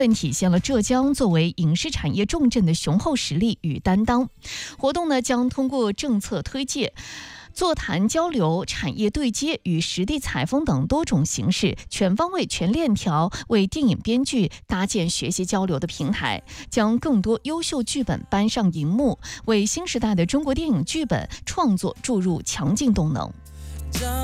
更体现了浙江作为影视产业重镇的雄厚实力与担当。活动呢将通过政策推介、座谈交流、产业对接与实地采风等多种形式，全方位、全链条为电影编剧搭建学习交流的平台，将更多优秀剧本搬上荧幕，为新时代的中国电影剧本创作注入强劲动能。